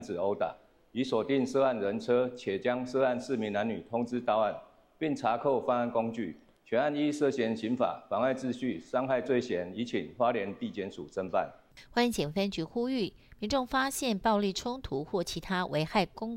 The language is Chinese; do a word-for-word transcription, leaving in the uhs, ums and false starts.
指殴打，已锁定涉案人车，且将涉案四名男女通知到案，并查扣犯案工具。全案依涉嫌刑法妨碍秩序、伤害罪嫌，已请花莲地检署侦办。 花莲警分局呼吁民众发现暴力冲突或其他危害公